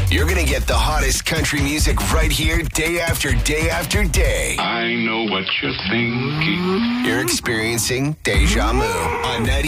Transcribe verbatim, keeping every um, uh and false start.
You're going to get the hottest country music right here, day after day after day. I know what you're thinking. You're experiencing Deja Vu on ninety.